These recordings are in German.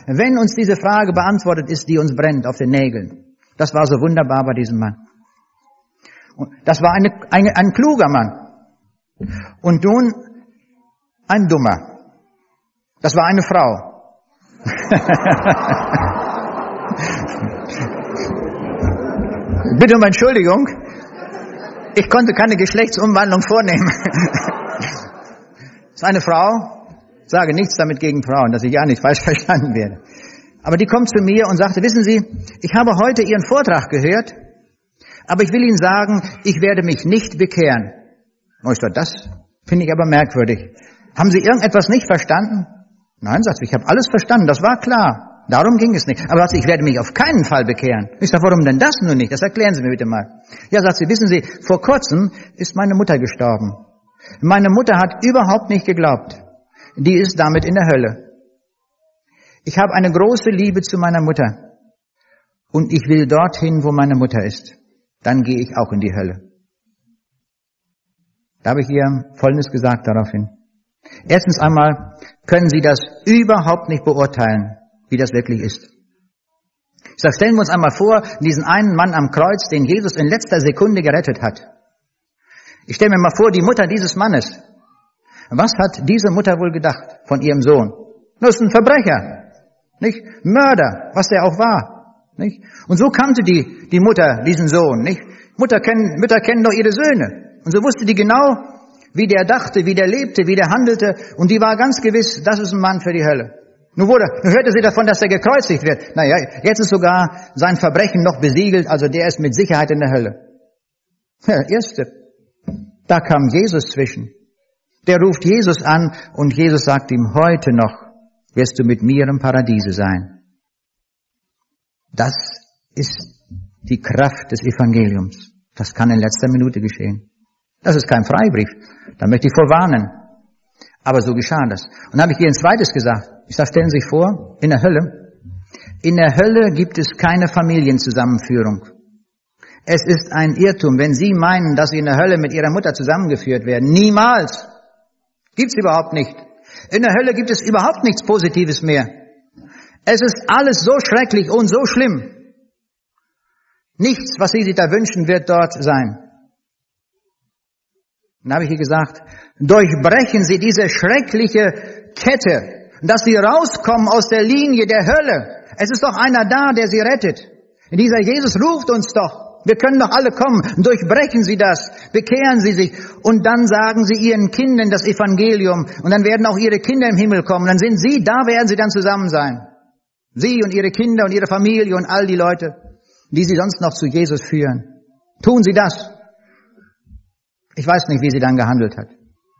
wenn uns diese Frage beantwortet ist, die uns brennt auf den Nägeln. Das war so wunderbar bei diesem Mann. Und das war ein kluger Mann. Und nun ein dummer. Das war eine Frau. Bitte um Entschuldigung. Ich konnte keine Geschlechtsumwandlung vornehmen. Das ist eine Frau. Ich sage nichts damit gegen Frauen, dass ich ja nicht falsch verstanden werde. Aber die kommt zu mir und sagte, wissen Sie, ich habe heute Ihren Vortrag gehört, aber ich will Ihnen sagen, ich werde mich nicht bekehren. Und ich dachte, das finde ich aber merkwürdig. Haben Sie irgendetwas nicht verstanden? Nein, sagt sie, ich habe alles verstanden, das war klar. Darum ging es nicht. Aber sagt sie, ich werde mich auf keinen Fall bekehren. Ich sage, warum denn das nun nicht? Das erklären Sie mir bitte mal. Ja, sagt sie, wissen Sie, vor kurzem ist meine Mutter gestorben. Meine Mutter hat überhaupt nicht geglaubt. Die ist damit in der Hölle. Ich habe eine große Liebe zu meiner Mutter. Und ich will dorthin, wo meine Mutter ist. Dann gehe ich auch in die Hölle. Da habe ich ihr Folgendes gesagt daraufhin. Erstens einmal können Sie das überhaupt nicht beurteilen, wie das wirklich ist. Ich sage, stellen wir uns einmal vor, diesen einen Mann am Kreuz, den Jesus in letzter Sekunde gerettet hat. Ich stelle mir mal vor, die Mutter dieses Mannes. Was hat diese Mutter wohl gedacht von ihrem Sohn? Das ist ein Verbrecher, nicht? Mörder, was der auch war, nicht? Und so kannte die Mutter diesen Sohn, nicht? Mütter kennen doch ihre Söhne. Und so wusste die genau, wie der dachte, wie der lebte, wie der handelte. Und die war ganz gewiss, das ist ein Mann für die Hölle. Nun hörte sie davon, dass er gekreuzigt wird. Naja, jetzt ist sogar sein Verbrechen noch besiegelt, also der ist mit Sicherheit in der Hölle. Ja, Erste. Da kam Jesus zwischen. Der ruft Jesus an und Jesus sagt ihm, heute noch wirst du mit mir im Paradiese sein. Das ist die Kraft des Evangeliums. Das kann in letzter Minute geschehen. Das ist kein Freibrief. Da möchte ich vorwarnen. Aber so geschah das. Und dann habe ich ihr ein zweites gesagt. Ich sage, stellen Sie sich vor, in der Hölle gibt es keine Familienzusammenführung. Es ist ein Irrtum, wenn Sie meinen, dass Sie in der Hölle mit Ihrer Mutter zusammengeführt werden. Niemals. Gibt's überhaupt nicht. In der Hölle gibt es überhaupt nichts Positives mehr. Es ist alles so schrecklich und so schlimm. Nichts, was Sie sich da wünschen, wird dort sein. Dann habe ich ihr gesagt, durchbrechen Sie diese schreckliche Kette, dass Sie rauskommen aus der Linie der Hölle. Es ist doch einer da, der Sie rettet. Dieser Jesus ruft uns doch. Wir können doch alle kommen. Durchbrechen Sie das. Bekehren Sie sich. Und dann sagen Sie Ihren Kindern das Evangelium. Und dann werden auch Ihre Kinder im Himmel kommen. Dann sind Sie, da werden Sie dann zusammen sein. Sie und Ihre Kinder und Ihre Familie und all die Leute, die Sie sonst noch zu Jesus führen. Tun Sie das. Ich weiß nicht, wie sie dann gehandelt hat.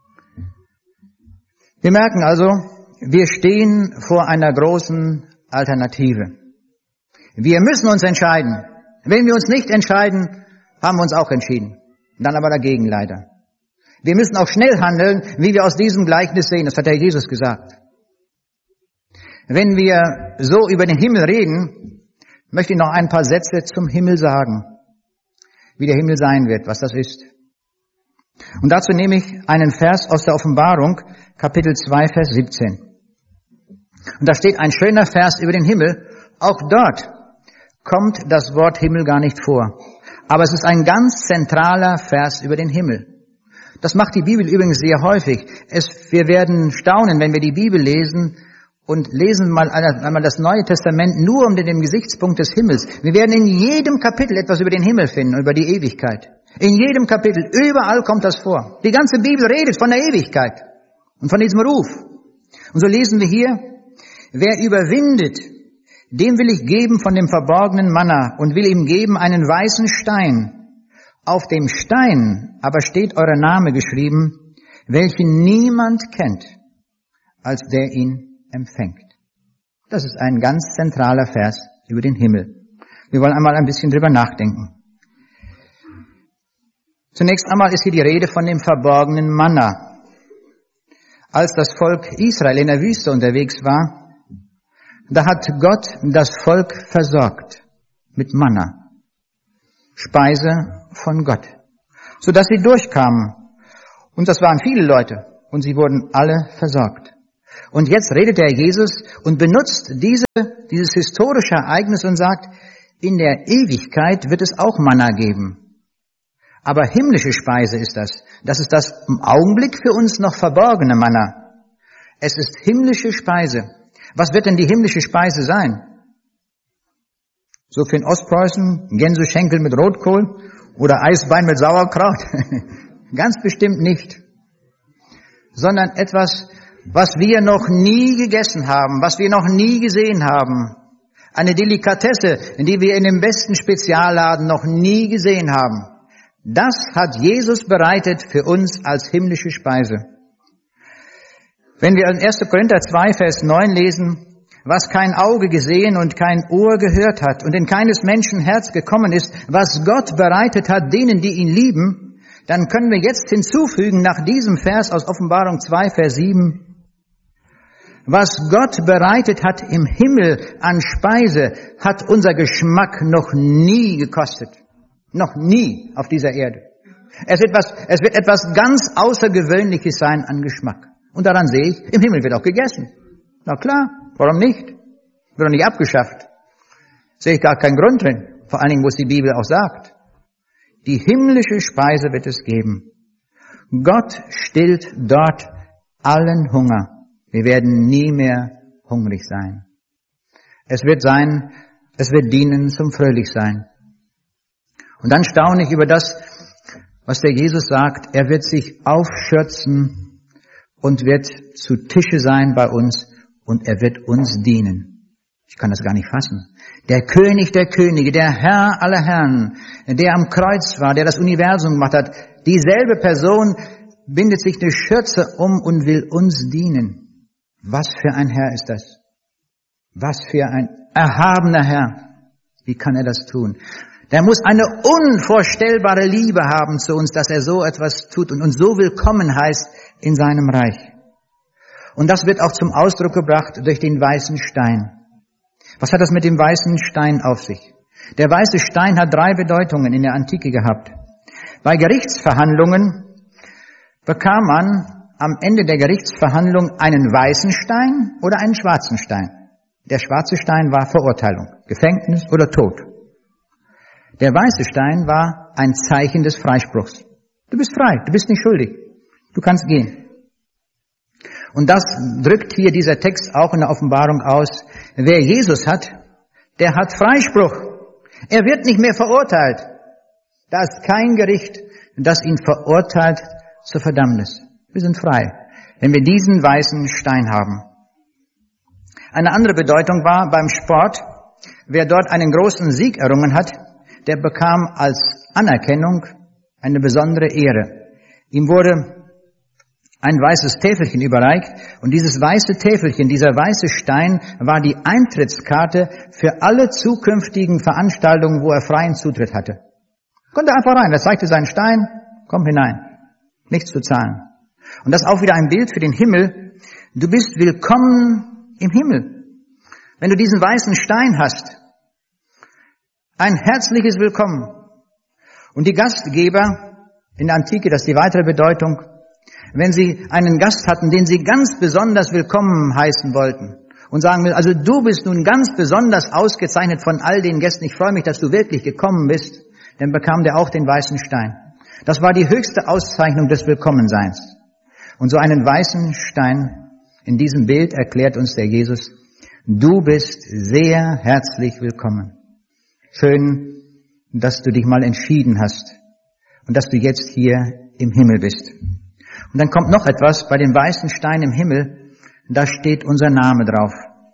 Wir merken also, wir stehen vor einer großen Alternative. Wir müssen uns entscheiden. Wenn wir uns nicht entscheiden, haben wir uns auch entschieden. Dann aber dagegen leider. Wir müssen auch schnell handeln, wie wir aus diesem Gleichnis sehen. Das hat der Jesus gesagt. Wenn wir so über den Himmel reden, möchte ich noch ein paar Sätze zum Himmel sagen. Wie der Himmel sein wird, was das ist. Und dazu nehme ich einen Vers aus der Offenbarung, Kapitel 2, Vers 17. Und da steht ein schöner Vers über den Himmel. Auch dort kommt das Wort Himmel gar nicht vor. Aber es ist ein ganz zentraler Vers über den Himmel. Das macht die Bibel übrigens sehr häufig. Wir werden staunen, wenn wir die Bibel lesen und lesen mal einmal das Neue Testament nur unter dem Gesichtspunkt des Himmels. Wir werden in jedem Kapitel etwas über den Himmel finden, über die Ewigkeit. In jedem Kapitel, überall kommt das vor. Die ganze Bibel redet von der Ewigkeit und von diesem Ruf. Und so lesen wir hier, wer überwindet, dem will ich geben von dem verborgenen Manna und will ihm geben einen weißen Stein. Auf dem Stein aber steht euer Name geschrieben, welchen niemand kennt, als der ihn empfängt. Das ist ein ganz zentraler Vers über den Himmel. Wir wollen einmal ein bisschen drüber nachdenken. Zunächst einmal ist hier die Rede von dem verborgenen Manna. Als das Volk Israel in der Wüste unterwegs war, da hat Gott das Volk versorgt mit Manna, Speise von Gott, sodass sie durchkamen. Und das waren viele Leute und sie wurden alle versorgt. Und jetzt redet der Jesus und benutzt dieses historische Ereignis und sagt, in der Ewigkeit wird es auch Manna geben. Aber himmlische Speise ist das. Das ist das im Augenblick für uns noch verborgene Manna. Es ist himmlische Speise. Was wird denn die himmlische Speise sein? So für in Ostpreußen Gänseschenkel mit Rotkohl oder Eisbein mit Sauerkraut? Ganz bestimmt nicht. Sondern etwas, was wir noch nie gegessen haben, was wir noch nie gesehen haben. Eine Delikatesse, die wir in dem besten Spezialladen noch nie gesehen haben. Das hat Jesus bereitet für uns als himmlische Speise. Wenn wir in 1. Korinther 2, Vers 9 lesen, was kein Auge gesehen und kein Ohr gehört hat und in keines Menschen Herz gekommen ist, was Gott bereitet hat denen, die ihn lieben, dann können wir jetzt hinzufügen nach diesem Vers aus Offenbarung 2, Vers 7, was Gott bereitet hat im Himmel an Speise, hat unser Geschmack noch nie gekostet. Noch nie auf dieser Erde. Es wird etwas ganz Außergewöhnliches sein an Geschmack. Und daran sehe ich, im Himmel wird auch gegessen. Na klar, warum nicht? Wird doch nicht abgeschafft. Sehe ich gar keinen Grund drin. Vor allen Dingen, wo es die Bibel auch sagt. Die himmlische Speise wird es geben. Gott stillt dort allen Hunger. Wir werden nie mehr hungrig sein. Es wird dienen zum Fröhlichsein. Und dann staune ich über das, was der Jesus sagt. Er wird sich aufschürzen und wird zu Tische sein bei uns und er wird uns dienen. Ich kann das gar nicht fassen. Der König der Könige, der Herr aller Herren, der am Kreuz war, der das Universum gemacht hat, dieselbe Person bindet sich eine Schürze um und will uns dienen. Was für ein Herr ist das? Was für ein erhabener Herr. Wie kann er das tun? Der muss eine unvorstellbare Liebe haben zu uns, dass er so etwas tut und uns so willkommen heißt in seinem Reich. Und das wird auch zum Ausdruck gebracht durch den weißen Stein. Was hat das mit dem weißen Stein auf sich? Der weiße Stein hat 3 Bedeutungen in der Antike gehabt. Bei Gerichtsverhandlungen bekam man am Ende der Gerichtsverhandlung einen weißen Stein oder einen schwarzen Stein. Der schwarze Stein war Verurteilung, Gefängnis oder Tod. Der weiße Stein war ein Zeichen des Freispruchs. Du bist frei, du bist nicht schuldig, du kannst gehen. Und das drückt hier dieser Text auch in der Offenbarung aus. Wer Jesus hat, der hat Freispruch. Er wird nicht mehr verurteilt. Da ist kein Gericht, das ihn verurteilt zur Verdammnis. Wir sind frei, wenn wir diesen weißen Stein haben. Eine andere Bedeutung war beim Sport, wer dort einen großen Sieg errungen hat, der bekam als Anerkennung eine besondere Ehre. Ihm wurde ein weißes Täfelchen überreicht und dieses weiße Täfelchen, dieser weiße Stein war die Eintrittskarte für alle zukünftigen Veranstaltungen, wo er freien Zutritt hatte. Konnte einfach rein, er zeigte seinen Stein, komm hinein, nichts zu zahlen. Und das ist auch wieder ein Bild für den Himmel. Du bist willkommen im Himmel. Wenn du diesen weißen Stein hast, ein herzliches Willkommen. Und die Gastgeber in der Antike, das ist die weitere Bedeutung, wenn sie einen Gast hatten, den sie ganz besonders willkommen heißen wollten und sagen will, also du bist nun ganz besonders ausgezeichnet von all den Gästen, ich freue mich, dass du wirklich gekommen bist, dann bekam der auch den weißen Stein. Das war die höchste Auszeichnung des Willkommenseins. Und so einen weißen Stein in diesem Bild erklärt uns der Jesus, du bist sehr herzlich willkommen. Schön, dass du dich mal entschieden hast und dass du jetzt hier im Himmel bist. Und dann kommt noch etwas, bei dem weißen Stein im Himmel, da steht unser Name drauf.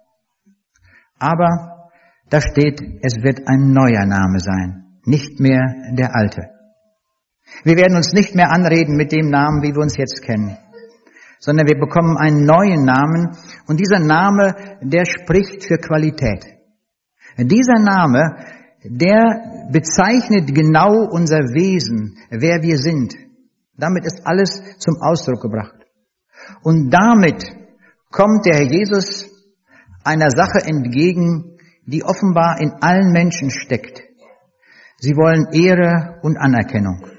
Aber da steht, es wird ein neuer Name sein, nicht mehr der alte. Wir werden uns nicht mehr anreden mit dem Namen, wie wir uns jetzt kennen, sondern wir bekommen einen neuen Namen und dieser Name, der spricht für Qualität. Dieser Name, der bezeichnet genau unser Wesen, wer wir sind. Damit ist alles zum Ausdruck gebracht. Und damit kommt der Herr Jesus einer Sache entgegen, die offenbar in allen Menschen steckt. Sie wollen Ehre und Anerkennung.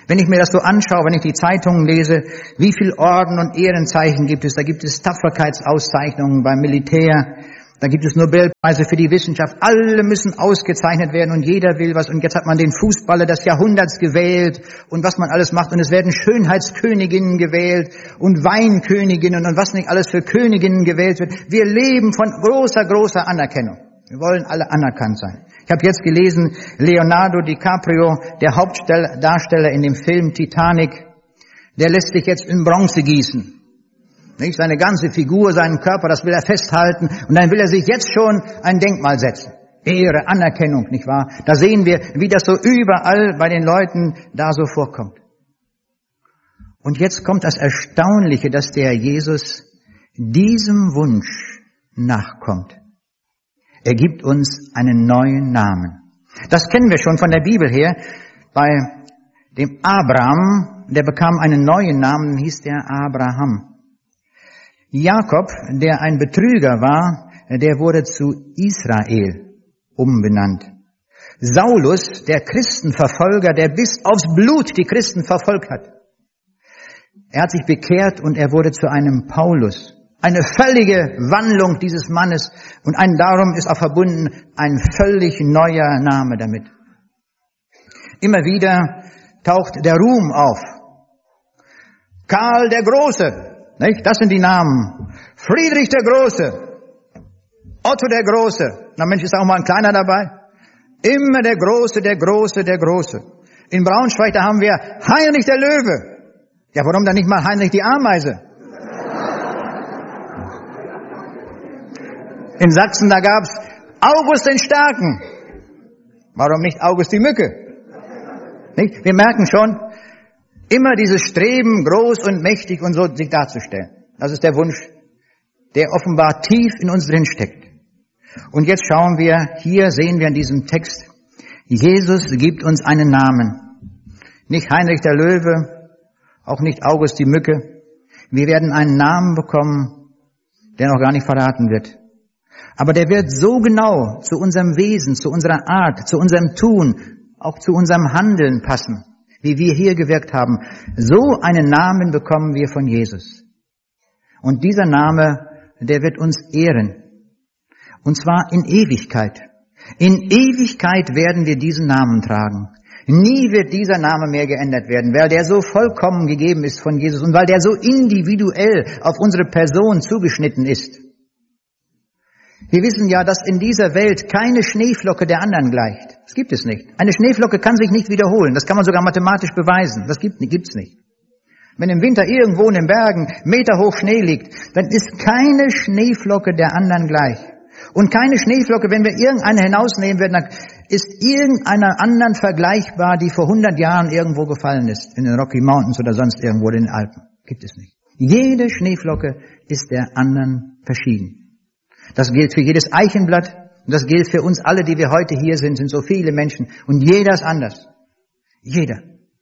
Wenn ich mir das so anschaue, wenn ich die Zeitungen lese, wie viel Orden und Ehrenzeichen gibt es? Da gibt es Tapferkeitsauszeichnungen beim Militär, da gibt es Nobelpreise für die Wissenschaft. Alle müssen ausgezeichnet werden und jeder will was. Und jetzt hat man den Fußballer des Jahrhunderts gewählt und was man alles macht. Und es werden Schönheitsköniginnen gewählt und Weinköniginnen und was nicht alles für Königinnen gewählt wird. Wir leben von großer, großer Anerkennung. Wir wollen alle anerkannt sein. Ich habe jetzt gelesen, Leonardo DiCaprio, der Hauptdarsteller in dem Film Titanic, der lässt sich jetzt in Bronze gießen. Nicht? Seine ganze Figur, seinen Körper, das will er festhalten und dann will er sich jetzt schon ein Denkmal setzen. Ehre, Anerkennung, nicht wahr? Da sehen wir, wie das so überall bei den Leuten da so vorkommt. Und jetzt kommt das Erstaunliche, dass der Jesus diesem Wunsch nachkommt. Er gibt uns einen neuen Namen. Das kennen wir schon von der Bibel her. Bei dem Abraham, der bekam einen neuen Namen, hieß der Abraham. Jakob, der ein Betrüger war, der wurde zu Israel umbenannt. Saulus, der Christenverfolger, der bis aufs Blut die Christen verfolgt hat. Er hat sich bekehrt und er wurde zu einem Paulus. Eine völlige Wandlung dieses Mannes und darum ist auch verbunden ein völlig neuer Name damit. Immer wieder taucht der Ruhm auf. Karl der Große, nicht? Das sind die Namen. Friedrich der Große, Otto der Große. Na Mensch, ist auch mal ein kleiner dabei. Immer der Große, der Große, der Große. In Braunschweig, da haben wir Heinrich der Löwe. Ja, warum dann nicht mal Heinrich die Ameise? In Sachsen, da gab's August den Starken. Warum nicht August die Mücke? Nicht? Wir merken schon, immer dieses Streben, groß und mächtig und so sich darzustellen. Das ist der Wunsch, der offenbar tief in uns drin steckt. Und jetzt schauen wir, hier sehen wir in diesem Text, Jesus gibt uns einen Namen. Nicht Heinrich der Löwe, auch nicht August die Mücke. Wir werden einen Namen bekommen, der noch gar nicht verraten wird. Aber der wird so genau zu unserem Wesen, zu unserer Art, zu unserem Tun, auch zu unserem Handeln passen, wie wir hier gewirkt haben. So einen Namen bekommen wir von Jesus. Und dieser Name, der wird uns ehren. Und zwar in Ewigkeit. In Ewigkeit werden wir diesen Namen tragen. Nie wird dieser Name mehr geändert werden, weil der so vollkommen gegeben ist von Jesus und weil der so individuell auf unsere Person zugeschnitten ist. Wir wissen ja, dass in dieser Welt keine Schneeflocke der anderen gleicht. Das gibt es nicht. Eine Schneeflocke kann sich nicht wiederholen. Das kann man sogar mathematisch beweisen. Das gibt's nicht. Wenn im Winter irgendwo in den Bergen meterhoch Schnee liegt, dann ist keine Schneeflocke der anderen gleich. Und keine Schneeflocke, wenn wir irgendeine hinausnehmen werden, dann ist irgendeiner anderen vergleichbar, die vor 100 Jahren irgendwo gefallen ist. In den Rocky Mountains oder sonst irgendwo in den Alpen. Gibt es nicht. Jede Schneeflocke ist der anderen verschieden. Das gilt für jedes Eichenblatt und das gilt für uns alle, die wir heute hier sind so viele Menschen und jeder ist anders. Jeder.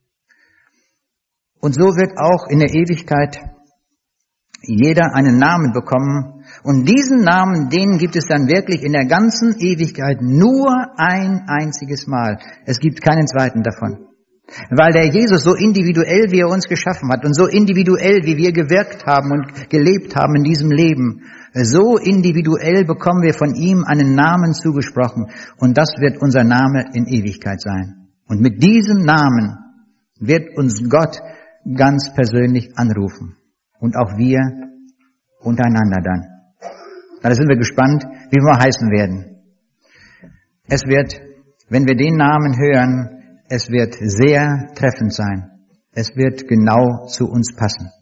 Und so wird auch in der Ewigkeit jeder einen Namen bekommen und diesen Namen, den gibt es dann wirklich in der ganzen Ewigkeit nur ein einziges Mal. Es gibt keinen zweiten davon. Weil der Jesus so individuell, wie er uns geschaffen hat und so individuell, wie wir gewirkt haben und gelebt haben in diesem Leben, so individuell bekommen wir von ihm einen Namen zugesprochen und das wird unser Name in Ewigkeit sein. Und mit diesem Namen wird uns Gott ganz persönlich anrufen und auch wir untereinander dann. Da sind wir gespannt, wie wir heißen werden. Es wird, wenn wir den Namen hören, es wird sehr treffend sein. Es wird genau zu uns passen.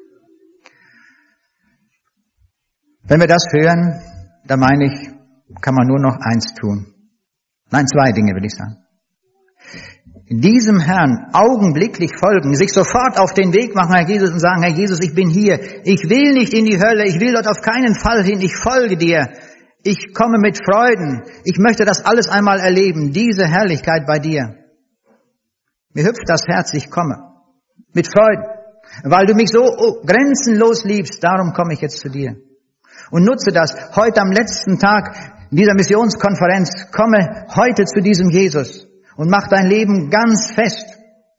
Wenn wir das hören, dann meine ich, kann man nur noch eins tun. Nein, zwei Dinge will ich sagen. Diesem Herrn augenblicklich folgen, sich sofort auf den Weg machen, Herr Jesus, und sagen, Herr Jesus, ich bin hier. Ich will nicht in die Hölle, ich will dort auf keinen Fall hin, ich folge dir. Ich komme mit Freuden. Ich möchte das alles einmal erleben, diese Herrlichkeit bei dir. Mir hüpft das Herz, ich komme. Mit Freuden. Weil du mich so grenzenlos liebst, darum komme ich jetzt zu dir. Und nutze das heute am letzten Tag dieser Missionskonferenz. Komme heute zu diesem Jesus und mach dein Leben ganz fest.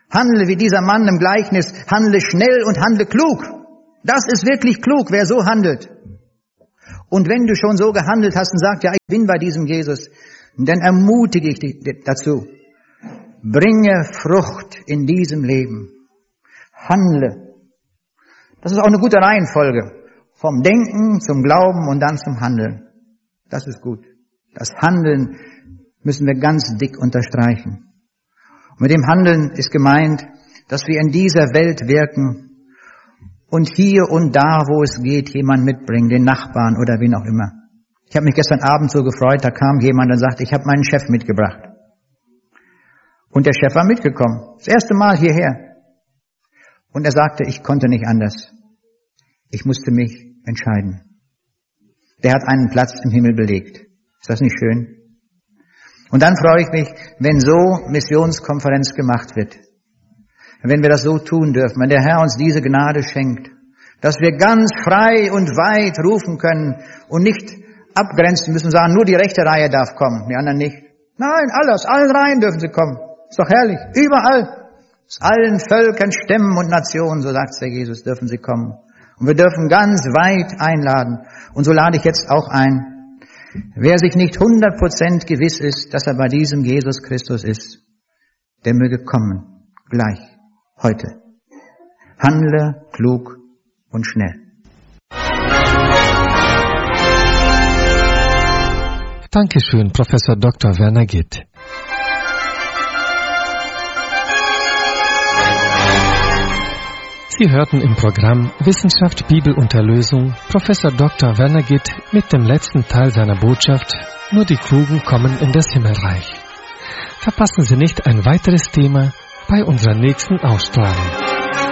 Handle wie dieser Mann im Gleichnis, handle schnell und handle klug. Das ist wirklich klug, wer so handelt. Und wenn du schon so gehandelt hast und sagst, ja, ich bin bei diesem Jesus, dann ermutige ich dich dazu. Bringe Frucht in diesem Leben. Handle. Das ist auch eine gute Reihenfolge. Vom Denken zum Glauben und dann zum Handeln. Das ist gut. Das Handeln müssen wir ganz dick unterstreichen. Und mit dem Handeln ist gemeint, dass wir in dieser Welt wirken und hier und da, wo es geht, jemanden mitbringen, den Nachbarn oder wen auch immer. Ich habe mich gestern Abend so gefreut, da kam jemand und sagte, ich habe meinen Chef mitgebracht. Und der Chef war mitgekommen, das erste Mal hierher. Und er sagte, ich konnte nicht anders. Ich musste mich entscheiden. Der hat einen Platz im Himmel belegt. Ist das nicht schön? Und dann freue ich mich, wenn so Missionskonferenz gemacht wird. Wenn wir das so tun dürfen, wenn der Herr uns diese Gnade schenkt, dass wir ganz frei und weit rufen können und nicht abgrenzen müssen, sagen, nur die rechte Reihe darf kommen, die anderen nicht. Nein, aus allen Reihen dürfen sie kommen. Ist doch herrlich. Überall. Aus allen Völkern, Stämmen und Nationen, so sagt der Jesus, dürfen sie kommen. Und wir dürfen ganz weit einladen. Und so lade ich jetzt auch ein. Wer sich nicht 100% gewiss ist, dass er bei diesem Jesus Christus ist, der möge kommen. Gleich. Heute. Handle klug und schnell. Dankeschön, Professor Dr. Werner Gitt. Sie hörten im Programm Wissenschaft, Bibel und Erlösung Professor Dr. Werner Gitt mit dem letzten Teil seiner Botschaft Nur die Klugen kommen in das Himmelreich. Verpassen Sie nicht ein weiteres Thema bei unserer nächsten Ausstrahlung.